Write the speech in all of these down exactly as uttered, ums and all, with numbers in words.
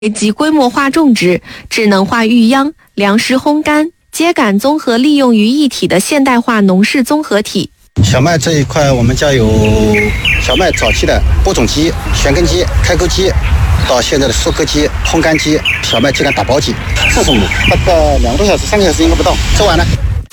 及规模化种植、智能化育秧、粮食烘干、秸秆综合利用于一体的现代化农事综合体。 小麦这一块，我们家有小麦早期的播种机、旋耕机、开沟机，到现在的收割机、烘干机、小麦秸秆打包机，四十亩，大概两个多小时、三个小时应该不到，做完了。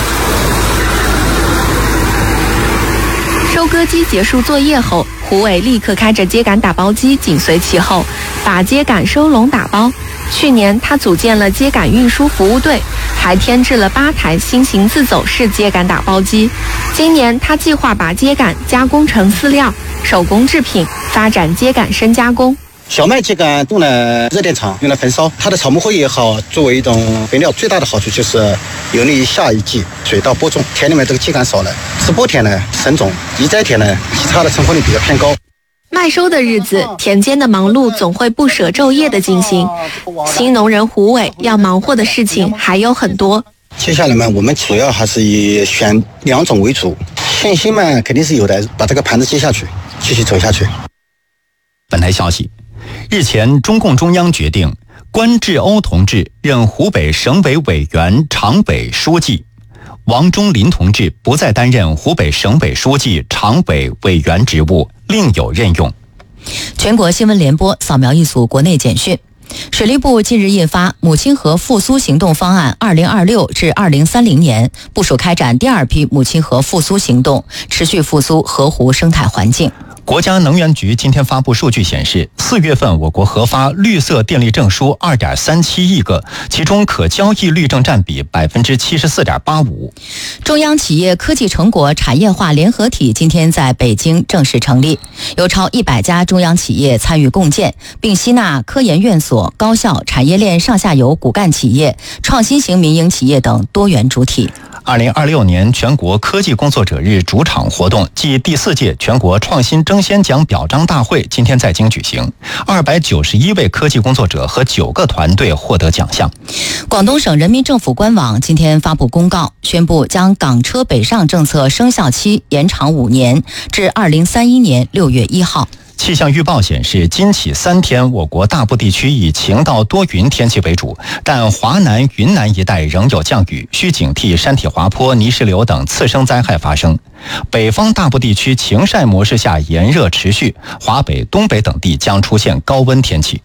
收割机结束作业后，胡伟立刻开着秸秆打包机紧随其后，把秸秆收拢打包。去年他组建了秸秆运输服务队，还添置了八台新型自走式秸秆打包机。今年他计划把秸秆加工成饲料、手工制品，发展秸秆深加工。 小麦秸秆用了热电场，用来焚烧，它的草木灰也好，作为一种肥料，最大的好处就是有利于下一季水稻播种。田里面这个秸秆少了，直播田呢省种，移栽田呢其他的成活率比较偏高。 麦收的日子，田间的忙碌总会不舍昼夜的进行。新农人胡伟要忙活的事情还有很多。 接下来嘛，我们主要还是以选两种为主，信心嘛肯定是有的，把这个盘子接下去，继续走下去。 本台消息，日前中共中央决定关志欧同志任湖北省委委员常委书记，王忠林同志不再担任湖北省委书记、常委委员职务，另有任用。 全国新闻联播扫描一组国内简讯。水利部近日印发《母亲河复苏行动方案（二零二六至二零三零年）》，部署开展第二批母亲河复苏行动，持续复苏河湖生态环境。 国家能源局今天发布数据显示，四月份我国核发绿色电力证书 二点三七亿个，其中可交易绿证占比 百分之七十四点八五。 中央企业科技成果产业化联合体今天在北京正式成立，有超一百家中央企业参与共建，并吸纳科研院所、高校、产业链上下游骨干企业、创新型民营企业等多元主体。 二零二六年全国科技工作者日主场活动暨第四届全国创新争先奖表彰大会今天在京举行，二百九十一位科技工作者和九个团队获得奖项。 广东省人民政府官网今天发布公告，宣布将港车北上政策生效期延长五年，至二零三一年六月一号。 气象预报显示，今起三天，我国大部地区以晴到多云天气为主，但华南、云南一带仍有降雨，需警惕山体滑坡、泥石流等次生灾害发生。北方大部地区晴晒模式下炎热持续，华北、东北等地将出现高温天气。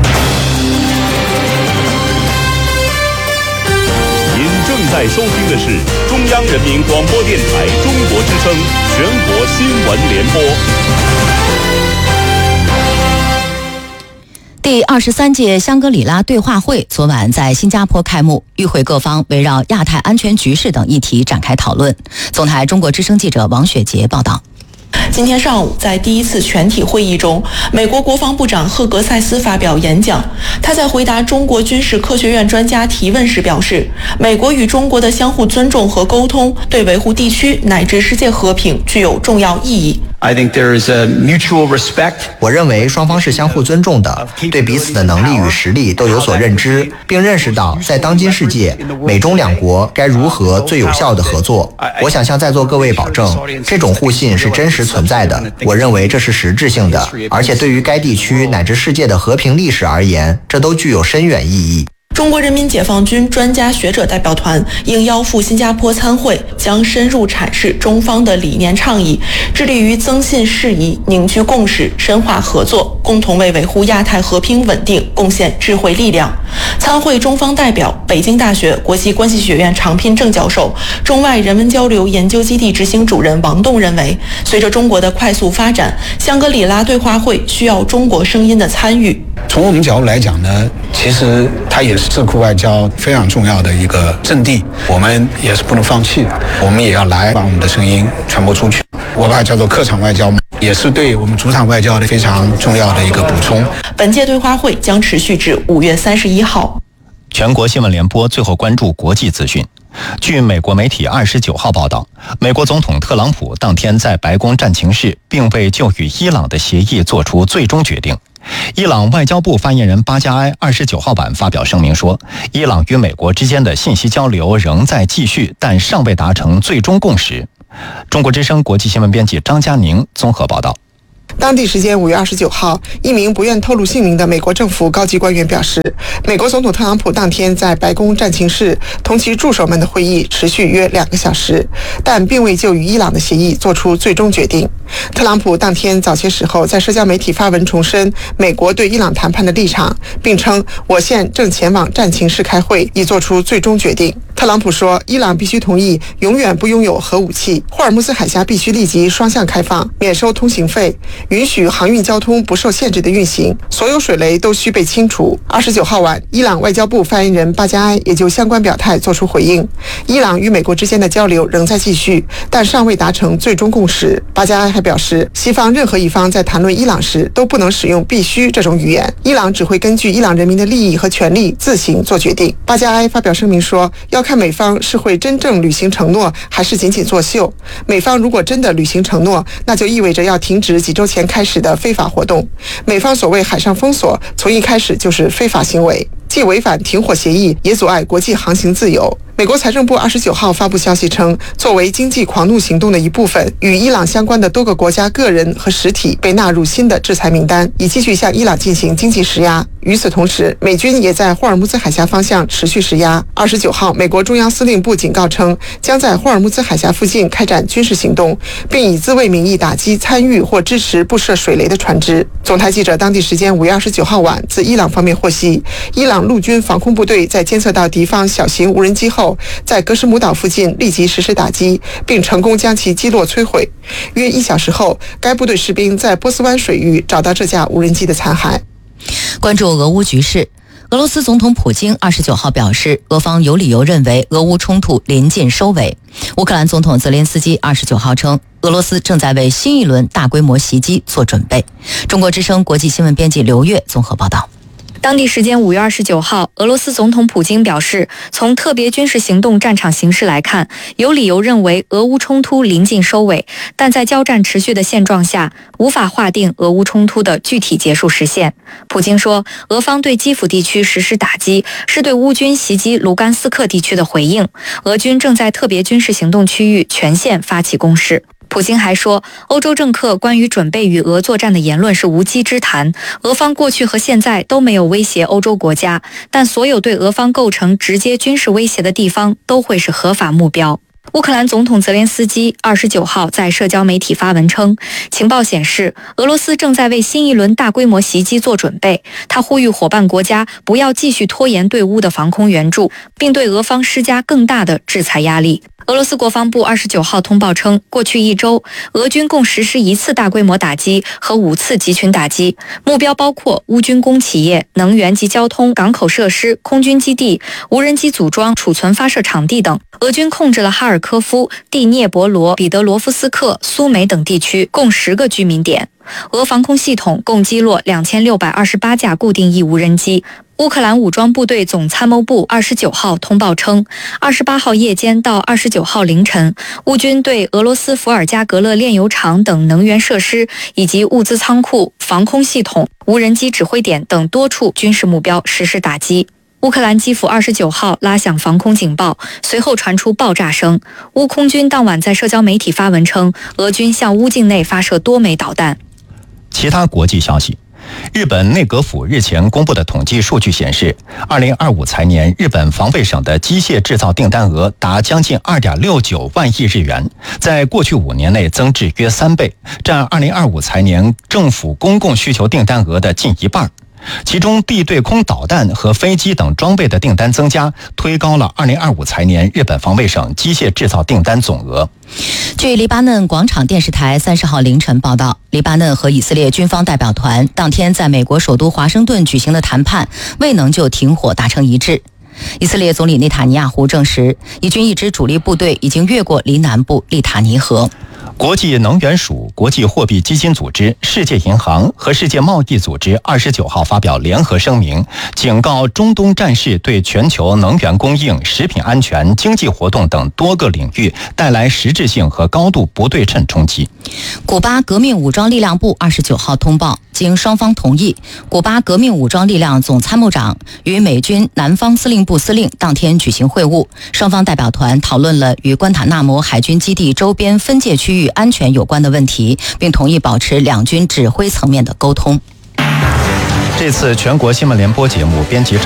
您正在收听的是中央人民广播电台中国之声全国新闻联播。 第二十三届香格里拉对话会昨晚在新加坡开幕，与会各方围绕亚太安全局势等议题展开讨论。总台中国之声记者王雪杰报道。 今天上午，在第一次全体会议中，美国国防部长赫格塞斯发表演讲。他在回答中国军事科学院专家提问时表示，美国与中国的相互尊重和沟通对维护地区乃至世界和平具有重要意义。 I think there is a mutual respect. 我认为双方是相互尊重的，对彼此的能力与实力都有所认知，并认识到在当今世界，美中两国该如何最有效地合作。我想向在座各位保证，这种互信是真实存在的。我认为这是实质性的，而且对于该地区乃至世界的和平历史而言，这都具有深远意义。 中国人民解放军专家学者代表团应邀赴新加坡参会，将深入阐释中方的理念倡议，致力于增信事宜、凝聚共识、深化合作，共同为维护亚太和平稳定贡献智慧力量。参会中方代表、北京大学国际关系学院常聘正教授、中外人文交流研究基地执行主任王栋认为，随着中国的快速发展，香格里拉对话会需要中国声音的参与。 从我们角度来讲呢，其实它也是智库外交非常重要的一个阵地，我们也是不能放弃的，我们也要来把我们的声音传播出去。我把它叫做客场外交，也是对我们主场外交的非常重要的一个补充。 本届对话会将持续至五月三十一号。 全国新闻联播最后关注国际资讯。据美国媒体二十九号报道，美国总统特朗普当天在白宫战情室，并未就与伊朗的协议做出最终决定。伊朗外交部发言人巴加埃二十九号晚发表声明说，伊朗与美国之间的信息交流仍在继续，但尚未达成最终共识。中国之声国际新闻编辑张佳宁综合报道。 当地时间五月二十九号，一名不愿透露姓名的美国政府高级官员表示，美国总统特朗普当天在白宫战情室同其助手们的会议持续约两个小时，但并未就与伊朗的协议做出最终决定。特朗普当天早些时候在社交媒体发文重申美国对伊朗谈判的立场，并称我现正前往战情室开会，以做出最终决定。特朗普说，伊朗必须同意永远不拥有核武器，霍尔木兹海峡必须立即双向开放，免收通行费，允许航运交通不受限制的运行，所有水雷都需被清除。二十九号晚，伊朗外交部发言人巴加埃也就相关表态作出回应。伊朗与美国之间的交流仍在继续，但尚未达成最终共识。巴加埃还表示，西方任何一方在谈论伊朗时都不能使用必须这种语言，伊朗只会根据伊朗人民的利益和权利自行做决定。巴加埃发表声明说，要看美方是会真正履行承诺，还是仅仅作秀。美方如果真的履行承诺，那就意味着要停止几周前开始的非法活动。美方所谓海上封锁，从一开始就是非法行为，既违反停火协议，也阻碍国际航行自由。美国财政部二十九号发布消息称，作为经济狂怒行动的一部分，与伊朗相关的多个国家个人和实体被纳入新的制裁名单，以继续向伊朗进行经济施压。与此同时，美军也在霍尔木兹海峡方向持续施压。二十九号，美国中央司令部警告称，将在霍尔木兹海峡附近开展军事行动，并以自卫名义打击参与或支持布设水雷的船只。总台记者当地时间五月二十九号晚自伊朗方面获悉，伊朗陆军防空部队在监测到敌方小型无人机后，在格什姆岛附近立即实施打击，并成功将其击落摧毁。约一小时后，该部队士兵在波斯湾水域找到这架无人机的残骸。 关注俄乌局势，俄罗斯总统普京二十九号表示，俄方有理由认为俄乌冲突临近收尾。乌克兰总统泽连斯基二十九号称，俄罗斯正在为新一轮大规模袭击做准备。中国之声国际新闻编辑刘月综合报道。 当地时间五月二十九号，俄罗斯总统普京表示，从特别军事行动战场形势来看，有理由认为俄乌冲突临近收尾，但在交战持续的现状下，无法划定俄乌冲突的具体结束时限。普京说，俄方对基辅地区实施打击，是对乌军袭击卢甘斯克地区的回应，俄军正在特别军事行动区域全线发起攻势。普京还说，欧洲政客关于准备与俄作战的言论是无稽之谈，俄方过去和现在都没有威胁欧洲国家，但所有对俄方构成直接军事威胁的地方都会是合法目标。乌克兰总统泽连斯基二十九号在社交媒体发文称，情报显示俄罗斯正在为新一轮大规模袭击做准备。他呼吁伙伴国家不要继续拖延对乌的防空援助，并对俄方施加更大的制裁压力。俄罗斯国防部二十九号通报称，过去一周，俄军共实施一次大规模打击和五次集群打击，目标包括乌军工企业、能源及交通、港口设施、空军基地、无人机组装、储存发射场地等。俄军控制了哈尔科夫、第聂伯罗、彼得罗夫斯克、苏梅等地区共十个居民点。俄防空系统共击落两千六百二十八架固定翼无人机。乌克兰武装部队总参谋部二十九号通报称，二十八号夜间到二十九号凌晨，乌军对俄罗斯伏尔加格勒炼油厂等能源设施以及物资仓库、防空系统、无人机指挥点等多处军事目标实施打击。乌克兰基辅二十九号拉响防空警报，随后传出爆炸声。乌空军当晚在社交媒体发文称，俄军向乌境内发射多枚导弹。 其他国际消息，日本内阁府日前公布的统计数据显示，二零二五财年日本防卫省的机械制造订单额达将近二点六九万亿日元，在过去五年内增至约三倍，占二零二五财年政府公共需求订单额的近一半。其中地对空导弹和飞机等装备的订单增加，推高了二零二五财年日本防卫省机械制造订单总额。 据黎巴嫩广场电视台三十号凌晨报道，黎巴嫩和以色列军方代表团当天在美国首都华盛顿举行的谈判未能就停火达成一致。以色列总理内塔尼亚胡证实，以军一支主力部队已经越过黎南部利塔尼河。 国际能源署、国际货币基金组织、世界银行和世界贸易组织二十九号发表联合声明，警告中东战事对全球能源供应、食品安全、经济活动等多个领域带来实质性和高度不对称冲击。 古巴革命武装力量部二十九号通报，经双方同意，古巴革命武装力量总参谋长与美军南方司令部司令当天举行会晤，双方代表团讨论了与关塔纳摩海军基地周边分界区域安全有关的问题，并同意保持两军指挥层面的沟通。 这次全国新闻联播节目编辑赵